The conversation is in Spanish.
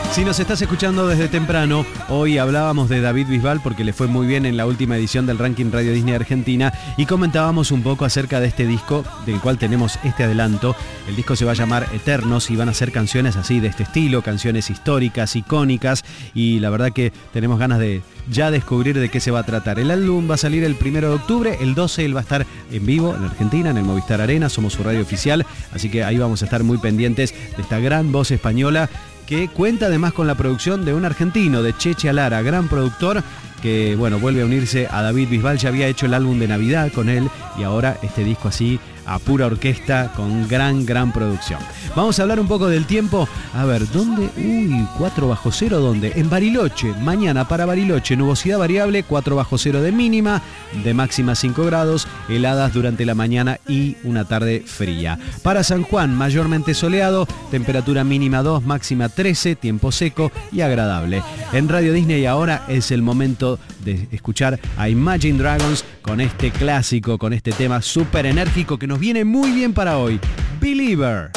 Si nos estás escuchando desde temprano, hoy hablábamos de David Bisbal porque le fue muy bien en la última edición del ranking Radio Disney Argentina y comentábamos un poco acerca de este disco del cual tenemos este adelanto. El disco se va a llamar Eternos y van a ser canciones así de este estilo, canciones históricas, icónicas, y la verdad que tenemos ganas de ya descubrir de qué se va a tratar. El álbum va a salir el 1 de octubre, el 12 él va a estar en vivo en Argentina, en el Movistar Arena, somos su radio oficial, así que ahí vamos a estar muy pendientes de esta gran voz española que cuenta además con la producción de un argentino, de Cheche Alara, gran productor, que bueno, vuelve a unirse a David Bisbal. Ya había hecho el álbum de Navidad con él y ahora este disco así a pura orquesta con gran producción. Vamos a hablar un poco del tiempo. A ver, ¿dónde? 4 bajo cero, ¿dónde? En Bariloche, mañana para Bariloche, nubosidad variable, 4 bajo cero de mínima, de máxima 5 grados, heladas durante la mañana y una tarde fría. Para San Juan, mayormente soleado, temperatura mínima 2, máxima 13, tiempo seco y agradable. En Radio Disney ahora es el momento de escuchar a Imagine Dragons con este clásico, con este tema súper enérgico que nos viene muy bien para hoy, Believer.